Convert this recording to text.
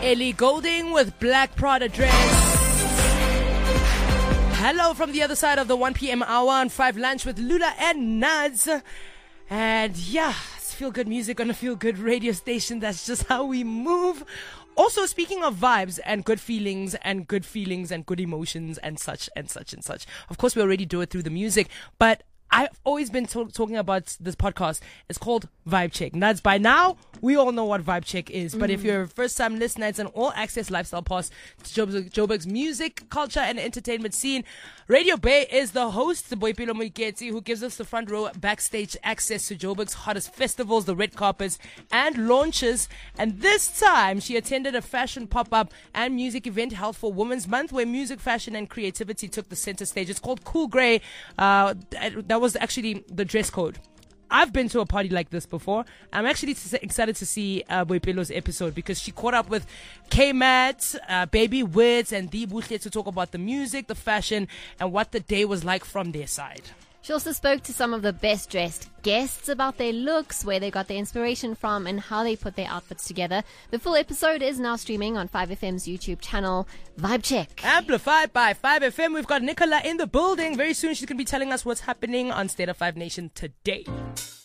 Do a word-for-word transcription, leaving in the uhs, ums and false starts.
Ellie Goulding with Black Prada dress. Hello from the other side of the one p.m. hour on five Lunch with Lula and Nads. And yeah, it's feel good music on a feel good radio station. That's just how we move. Also, speaking of vibes and good feelings and good feelings and good emotions and such and such and such. Of course, we already do it through the music, but I've always been to- talking about this podcast. It's called Vibe Check. And that's by now, we all know what Vibe Check is. But mm. if you're a first-time listener, it's an all-access lifestyle pass to Joburg, Joburg's music, culture, and entertainment scene. Radio Bay is the host, Boipelo Moiketsi, who gives us the front row backstage access to Joburg's hottest festivals, the red carpets, and launches. And this time, she attended a fashion pop-up and music event held for Women's Month, where music, fashion, and creativity took the center stage. It's called Cool Grey. Uh, that was actually the dress code. I've been to a party like this before. I'm actually excited to see uh, Boipelo's episode because she caught up with K-Mat, uh, Baby Wits, and Dee Buhle to talk about the music, the fashion, and what the day was like from their side. She also spoke to some of the best dressed guests about their looks, where they got their inspiration from, and how they put their outfits together. The full episode is now streaming on five F M's YouTube channel, Vibe Check. Amplified by five F M. We've got Nicola in the building. Very soon she's going to be telling us what's happening on State of five Nation today.